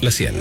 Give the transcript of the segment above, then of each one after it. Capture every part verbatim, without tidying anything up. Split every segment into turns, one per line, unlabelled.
La cien.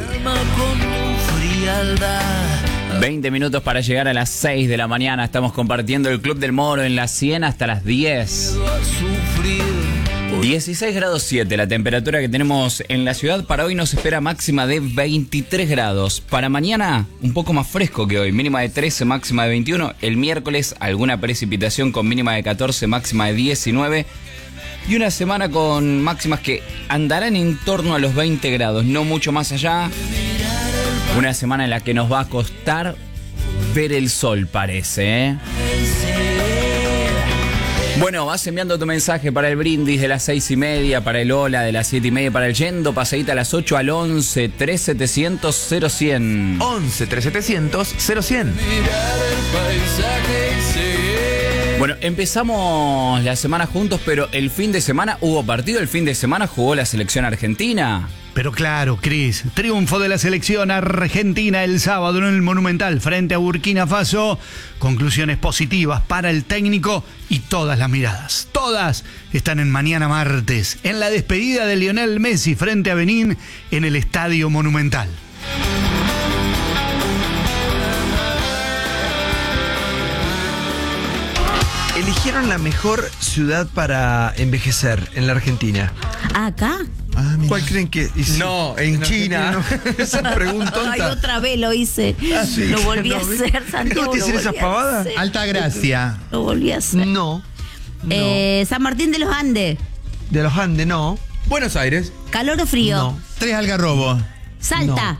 veinte minutos para llegar a las seis de la mañana. Estamos compartiendo el Club del Moro en la cien hasta las diez. dieciséis grados siete la temperatura que tenemos en la ciudad. Para hoy nos espera máxima de veintitrés grados. Para mañana un poco más fresco que hoy, mínima de trece, máxima de veintiuno. El miércoles alguna precipitación con mínima de catorce, máxima de diecinueve. Y una semana con máximas que andarán en torno a los veinte grados, no mucho más allá. Una semana en la que nos va a costar ver el sol, parece, ¿eh? Bueno, vas enviando tu mensaje para el brindis de las seis y media, para el hola de las siete y media, para el yendo, pasadita a las ocho al once, tres setecientos, cero cien.
once, tres setecientos, cero cien.
Bueno, empezamos la semana juntos, pero el fin de semana hubo partido, el fin de semana jugó la selección argentina.
Pero claro, Cris, triunfo de la selección argentina el sábado en el Monumental frente a Burkina Faso. Conclusiones positivas para el técnico y todas las miradas, todas están en mañana martes, en la despedida de Lionel Messi frente a Benín en el Estadio Monumental.
Eligieron la mejor ciudad para envejecer en la Argentina.
¿Acá?
Ah, ¿cuál creen que? Sí,
no, en, en China.
No. Esa pregunta.
Ay, otra vez lo hice.
Ah, sí.
Lo volví
no,
a hacer, Santiago.
¿No te hacen esas pavadas?
Alta Gracia.
Lo volví a hacer.
No. no.
Eh, San Martín de los Andes.
De los Andes, no.
Buenos Aires.
¿Calor o frío?
No.
Tres Algarrobos.
Salta.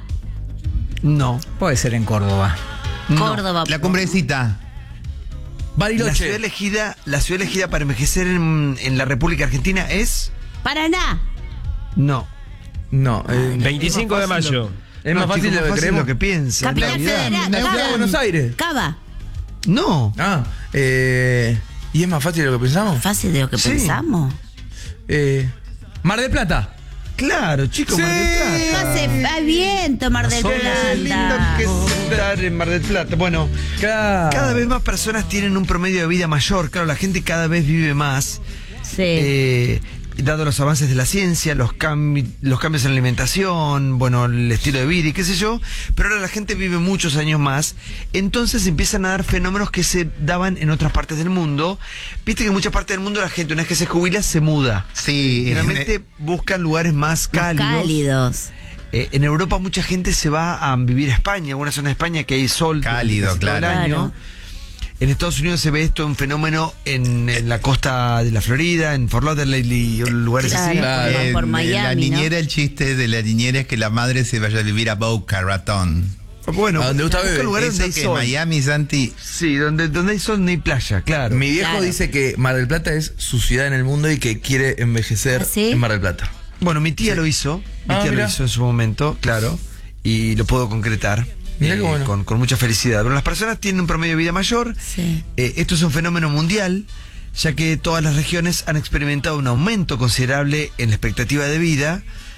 No.
Puede ser en Córdoba.
Córdoba.
La Cumbrecita.
Bariloche.
La ciudad elegida, la ciudad elegida para envejecer en, en la República Argentina es.
Paraná.
No.
No, eh,
veinticinco de mayo.
Es más
no,
fácil
chicos,
de lo que creemos.
lo que piensan.
Capital
Navidad.
Federal.
La ciudad de Buenos Aires.
Cava.
No.
Ah, eh, ¿y es más fácil de lo que pensamos?
Fácil de lo que
Sí.
pensamos.
Eh, Mar del Plata.
Claro, chicos,
Sí.
Mar del
No
Plata.
hace va viento, Mar del
Qué lindo
Plata.
que es estar en Mar del Plata. Bueno,
Claro.
cada vez más personas tienen un promedio de vida mayor. Claro, la gente cada vez vive más.
Sí.
Eh, dado los avances de la ciencia, los, cambi los cambios en la alimentación, bueno, el estilo de vida y qué sé yo, pero ahora la gente vive muchos años más, entonces empiezan a dar fenómenos que se daban en otras partes del mundo. Viste que en muchas partes del mundo la gente, una vez que se jubila, se muda.
Sí.
Generalmente buscan lugares más cálidos.
Cálidos.
Eh, en Europa mucha gente se va a vivir a España, alguna zona de España que hay sol
Cálido,
casi todo el
claro.
año.
Claro.
En Estados Unidos se ve esto, un fenómeno en, en la costa de la Florida, en Fort Lauderdale y lugares
Claro.
así.
Claro.
Por- por
En- en
Miami,
la
¿no?
niñera, el chiste de la niñera es que la madre se vaya a vivir a Boca Raton.
Bueno,
¿A dónde gusta
busca
beber?
lugares
Eso
donde hay
que
sol.
Miami, Santi.
Sí, donde, donde hay sol no hay playa, claro.
Mi viejo
Claro.
dice que Mar del Plata es su ciudad en el mundo y que quiere envejecer
¿Ah, sí?
en Mar del Plata.
Bueno, mi tía lo hizo, mi
Ah,
tía
mirá.
lo hizo en su momento, claro, y lo puedo concretar.
Mirá qué bueno.
con, con mucha felicidad. Pero las personas tienen un promedio de vida mayor.
Sí.
Eh, esto es un fenómeno mundial, ya que todas las regiones han experimentado un aumento considerable en la expectativa de vida.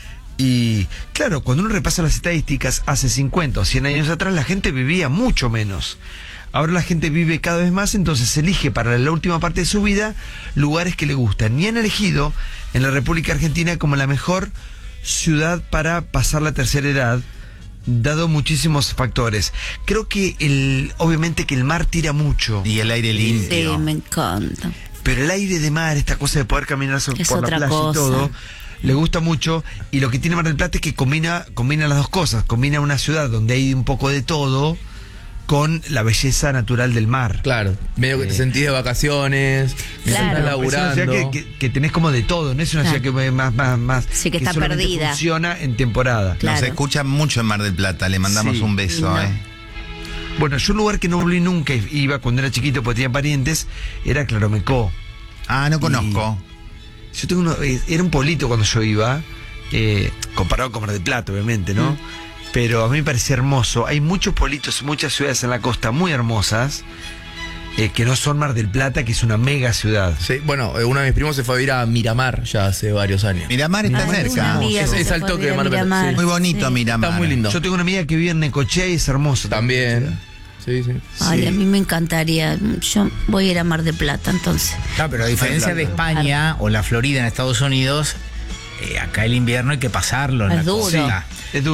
Y claro, cuando uno repasa las estadísticas, hace cincuenta o cien años atrás la gente vivía mucho menos. Ahora la gente vive cada vez más, entonces elige para la última parte de su vida lugares que le gustan. Y han elegido en la República Argentina como la mejor ciudad para pasar la tercera edad, dado muchísimos factores. Creo que el, obviamente que el mar tira mucho,
Y el aire
Sí,
limpio.
me encanta.
pero el aire de mar, esta cosa de poder caminar sobre-
Es
por la
otra
playa
cosa.
y todo, le gusta mucho. Y lo que tiene Mar del Plata es que combina, combina las dos cosas. Combina una ciudad donde hay un poco de todo con la belleza natural del mar.
Claro, medio que te
Eh.
sentís de vacaciones, mientras
Claro.
estás
Es una
laburando.
ciudad que, que- que tenés como de todo, no es una
Claro.
ciudad que más, más, más
Sí, que está
solamente
perdida.
funciona en temporada.
Claro.
Nos escucha mucho en Mar del Plata. Le mandamos
Sí.
un beso,
No.
¿eh?
Bueno, yo un lugar que no volví nunca, iba cuando era chiquito porque tenía parientes, era Claromecó.
Ah, no conozco.
Yo tengo uno, eh, era un pueblito cuando yo iba, eh, comparado con Mar del Plata, obviamente, ¿no?
Mm.
Pero a mí me parecía hermoso. Hay muchos pueblitos, muchas ciudades en la costa muy hermosas, eh, que no son Mar del Plata, que es una mega ciudad.
Sí, bueno, eh, uno de mis primos se fue a vivir a Miramar ya hace varios años.
Miramar está
Ah, tengo una
cerca.
amiga
Es-
que
es
se
al
fue a
toque de
vivir a
Mar del Plata,
Miramar.
sí.
Muy bonito
Sí.
Miramar.
Está muy lindo.
Yo tengo una amiga que vive en Necochea y es hermoso.
También. Sí, sí.
Ay,
Sí.
a mí me encantaría. Yo voy a ir a Mar del Plata, entonces.
Claro, pero a diferencia de España o la Florida en Estados Unidos, eh, acá el invierno hay que pasarlo en
Es
la
duro.
costa.
Es